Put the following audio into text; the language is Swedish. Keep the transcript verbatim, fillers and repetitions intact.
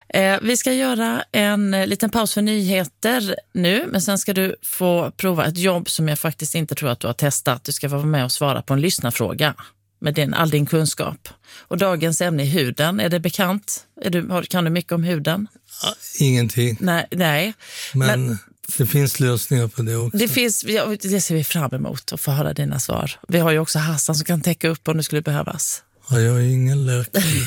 Eh, vi ska göra en eh, liten paus för nyheter nu, men sen ska du få prova ett jobb som jag faktiskt inte tror att du har testat. Du ska vara med och svara på en lyssnarfråga med din, all din kunskap. Och dagens ämne är huden. Är det bekant? Är du, har, kan du mycket om huden? Ja, ingenting. Nej, nej. Men, men det finns lösningar på det också. Det, finns, ja, det ser vi fram emot att få höra dina svar. Vi har ju också Hassan som kan täcka upp om det skulle behövas. Ja, jag är ingen läkare.